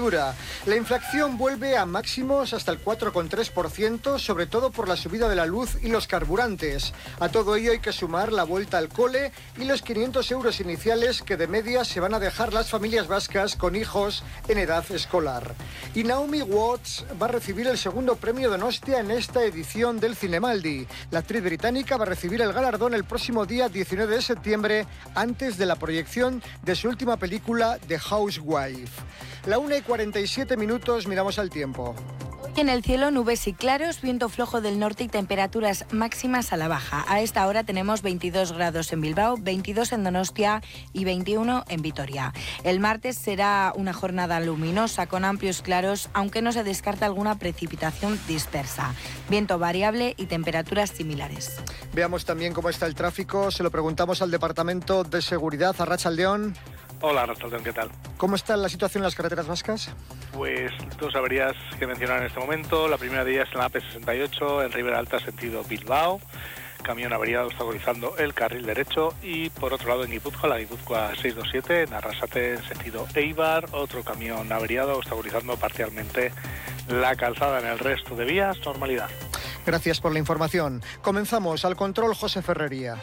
dura. La inflación vuelve a máximos hasta el 4,3%, sobre todo por la subida de la luz y los carburantes. A todo ello hay que sumar la vuelta al cole y los 500 euros iniciales que de media se van a dejar las familias vascas con hijos en edad escolar. Y Naomi Watts va a recibir el segundo premio Donostia en esta edición del Cinemaldi. La actriz británica va a recibir el galardón el próximo día 19 de septiembre, antes de la proyección de su última película, The Housewife. La 1:47, miramos al tiempo. En el cielo, nubes y claros, viento flojo del norte y temperaturas máximas a la baja. A esta hora tenemos 22 grados en Bilbao, 22 en Donostia y 21 en Vitoria. El martes será una jornada luminosa con amplios claros, aunque no se descarta alguna precipitación dispersa. Viento variable y temperaturas similares. Veamos también cómo está el tráfico. Se lo preguntamos al Departamento de Seguridad, Arratsaldeon. Hola, Arratsaldeon, ¿qué tal? ¿Cómo está la situación en las carreteras vascas? Pues dos averías que mencionar en este momento. La primera de ellas en la AP68, en Ribera Alta, sentido Bilbao. Camión averiado obstaculizando el carril derecho. Y por otro lado en Guipúzcoa, la Guipúzcoa 627, en Arrasate, en sentido Eibar. Otro camión averiado obstaculizando parcialmente la calzada. En el resto de vías, normalidad. Gracias por la información. Comenzamos. Al control, José Ferrería.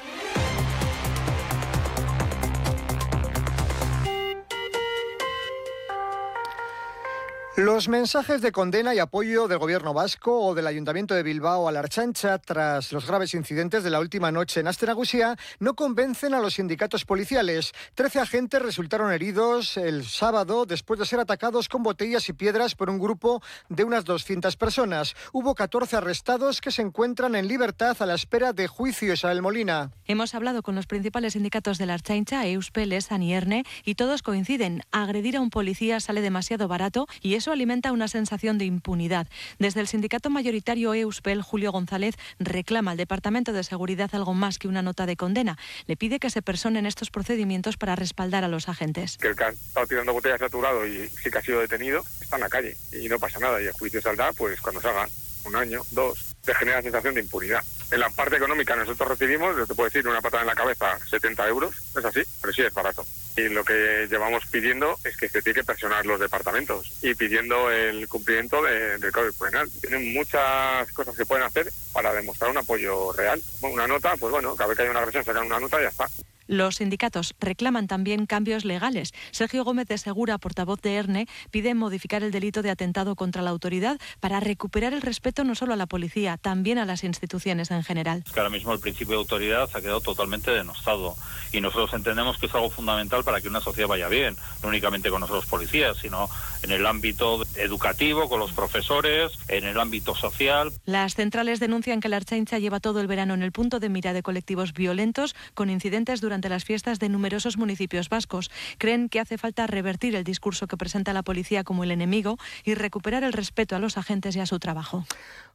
Los mensajes de condena y apoyo del gobierno vasco o del Ayuntamiento de Bilbao a la Ertzaintza tras los graves incidentes de la última noche en Aste Nagusia no convencen a los sindicatos policiales. 13 agentes resultaron heridos el sábado después de ser atacados con botellas y piedras por un grupo de unas 200 personas. Hubo 14 arrestados que se encuentran en libertad a la espera de juicio. Isabel Molina. Hemos hablado con los principales sindicatos de la Ertzaintza, Euspel, Esan y Erne, y todos coinciden. Agredir a un policía sale demasiado barato y eso alimenta una sensación de impunidad. Desde el sindicato mayoritario Euspel, Julio González reclama al Departamento de Seguridad algo más que una nota de condena. Le pide que se personen estos procedimientos para respaldar a los agentes. Que el que ha estado tirando botellas saturado y sí que ha sido detenido está en la calle y no pasa nada, y el juicio saldrá pues cuando salga, 1 año, 2, te genera sensación de impunidad. En la parte económica nosotros recibimos, te puedo decir, una patada en la cabeza, 70 euros, es así, pero sí es barato. Y lo que llevamos pidiendo es que se tiene que personar los departamentos y pidiendo el cumplimiento del Código Penal. Tienen muchas cosas que pueden hacer para demostrar un apoyo real. Una nota, pues bueno, cada vez que hay una agresión sacan una nota y ya está. Los sindicatos reclaman también cambios legales. Sergio Gómez de Segura, portavoz de ERNE, pide modificar el delito de atentado contra la autoridad para recuperar el respeto no solo a la policía, también a las instituciones en general. Es que ahora mismo el principio de autoridad ha quedado totalmente denostado y nosotros entendemos que es algo fundamental para que una sociedad vaya bien, no únicamente con nosotros policías, sino en el ámbito educativo, con los profesores, en el ámbito social. Las centrales denuncian que la Ertzaintza lleva todo el verano en el punto de mira de colectivos violentos con incidentes durante las fiestas de numerosos municipios vascos. Creen que hace falta revertir el discurso que presenta la policía como el enemigo y recuperar el respeto a los agentes y a su trabajo.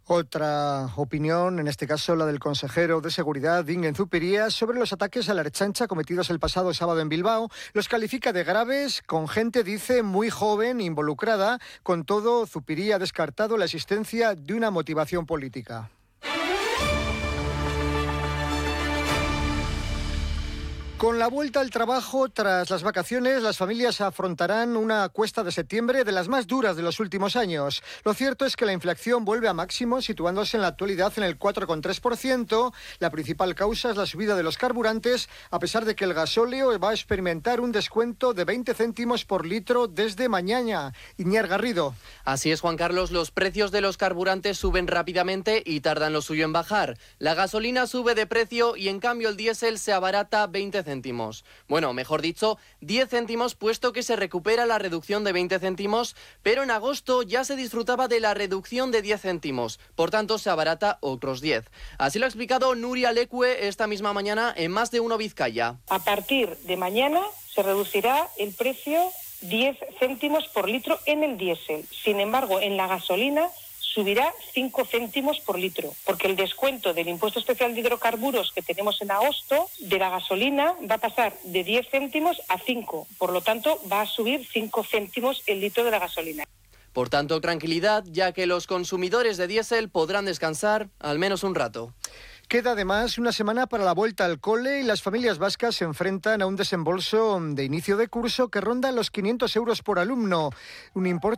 Otra opinión, en este caso la del consejero de Seguridad, Bingen Zupiria, sobre los ataques a la Ertzaintza cometidos el pasado sábado en Bilbao. Los califica de graves, con gente, dice, muy joven involucrada. Con todo, Zupiria ha descartado la existencia de una motivación política. Con la vuelta al trabajo tras las vacaciones, las familias afrontarán una cuesta de septiembre de las más duras de los últimos años. Lo cierto es que la inflación vuelve a máximos, situándose en la actualidad en el 4,3%. La principal causa es la subida de los carburantes, a pesar de que el gasóleo va a experimentar un descuento de 20 céntimos por litro desde mañana. Iñiar Garrido. Así es, Juan Carlos, los precios de los carburantes suben rápidamente y tardan lo suyo en bajar. La gasolina sube de precio y en cambio el diésel se abarata 20 céntimos. Bueno, mejor dicho, 10 céntimos, puesto que se recupera la reducción de 20 céntimos, pero en agosto ya se disfrutaba de la reducción de 10 céntimos, por tanto se abarata otros 10. Así lo ha explicado Nuria Lecue esta misma mañana en Más de Uno Vizcaya. A partir de mañana se reducirá el precio 10 céntimos por litro en el diésel. Sin embargo, en la gasolina subirá 5 céntimos por litro, porque el descuento del impuesto especial de hidrocarburos que tenemos en agosto de la gasolina va a pasar de 10 céntimos a 5, por lo tanto va a subir 5 céntimos el litro de la gasolina. Por tanto, tranquilidad, ya que los consumidores de diésel podrán descansar al menos un rato. Queda además una semana para la vuelta al cole y las familias vascas se enfrentan a un desembolso de inicio de curso que ronda los 500 euros por alumno, un importe